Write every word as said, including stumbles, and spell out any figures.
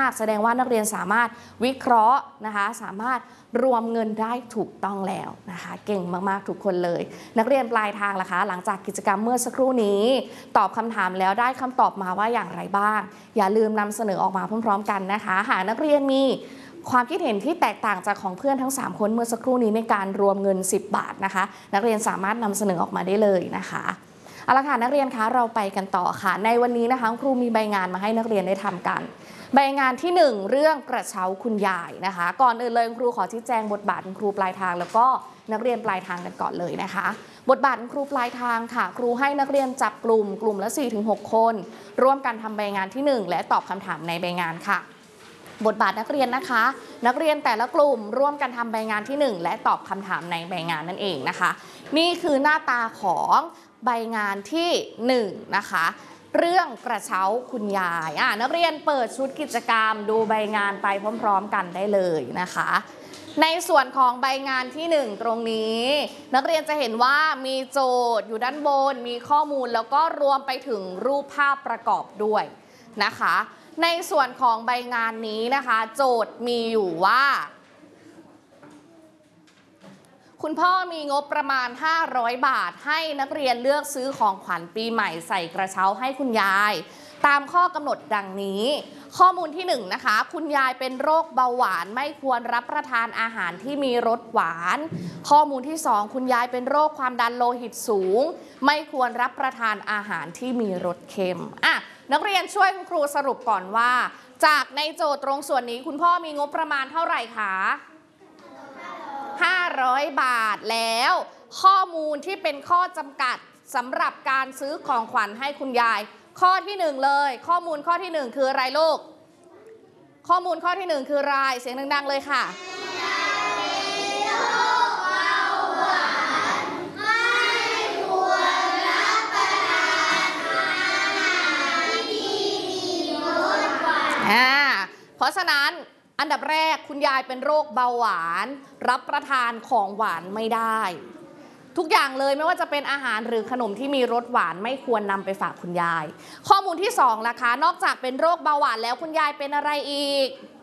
ากแสดงว่านักเรียนสามารถวิเคราะห์นะคะสามารถรวมเงินได้ถูกต้องแล้วนะคะเก่งมากๆทุกคนเลยนักเรียนปลายทางล่ะคะหลังจากกิจกรรมเมื่อสักครู่นี้ตอบคำถามแล้วได้คำตอบมาว่าอย่างไรบ้างอย่าลืมนำเสนอออกมาพร้อมๆกันนะคะหากนักเรียนมีความคิดเห็นที่แตกต่างจากของเพื่อนทั้งสามคนเมื่อสักครู่นี้ในการรวมเงินสิบบาทนะคะนักเรียนสามารถนำเสนอออกมาได้เลยนะคะเอาละค่ะนักเรียนคะเราไปกันต่อค่ะในวันนี้นะคะครูมีใบงานมาให้นักเรียนได้ทำกันใบงานที่หนึ่งเรื่องกระเช้าคุณยายนะคะก่อนอื่นเลยครูขอชี้แจงบทบาทครูปลายทางแล้วก็นักเรียนปลายทางกันก่อนเลยนะคะบทบาทครูปลายทางค่ะครูให้นักเรียนจับกลุ่มกลุ่มละ สี่ถึงหก คนร่วมกันทำใบงานที่หนึ่งและตอบคำถามในใบงานค่ะบทบาทนักเรียนนะคะนักเรียนแต่ละกลุ่มร่วมกันทำใบงานที่หนึ่งและตอบคำถามในใบงานนั่นเองนะคะนี่คือหน้าตาของใบงานที่หนึ่งนะคะเรื่องกระเช้าคุณยายอ่ะนักเรียนเปิดชุดกิจกรรมดูใบงานไปพร้อมๆกันได้เลยนะคะในส่วนของใบงานที่หนึ่งตรงนี้นักเรียนจะเห็นว่ามีโจทย์อยู่ด้านบนมีข้อมูลแล้วก็รวมไปถึงรูปภาพประกอบด้วยนะคะในส่วนของใบงานนี้นะคะโจทย์มีอยู่ว่าคุณพ่อมีงบประมาณห้าร้อยบาทให้นักเรียนเลือกซื้อของขวัญปีใหม่ใส่กระเช้าให้คุณยายตามข้อกำหนดดังนี้ข้อมูลที่หนึ่งนะคะคุณยายเป็นโรคเบาหวานไม่ควรรับประทานอาหารที่มีรสหวานข้อมูลที่สองคุณยายเป็นโรคความดันโลหิตสูงไม่ควรรับประทานอาหารที่มีรสเค็มอ่ะนักเรียนช่วยคุณครูสรุปก่อนว่าจากในโจทย์ตรงส่วนนี้คุณพ่อมีงบประมาณเท่าไหร่คะห้าร้อยบาทแล้วข้อมูลที่เป็นข้อจำกัดสำหรับการซื้อของขวัญให้คุณยายข้อที่หนึ่งเลยข้อมูลข้อที่หนึ่งคืออะไรลูกข้อมูลข้อที่หนึ่งคืออะไรเสียงดังๆเลยค่ะเพราะฉะนั้นอันดับแรกคุณยายเป็นโรคเบาหวานรับประทานของหวานไม่ได้ทุกอย่างเลยไม่ว่าจะเป็นอาหารหรือขนมที่มีรสหวานไม่ควรนำไปฝากคุณยายข้อมูลที่สองล่ะคะนอกจากเป็นโรคเบาหวานแล้วคุณยายเป็นอะไรอีก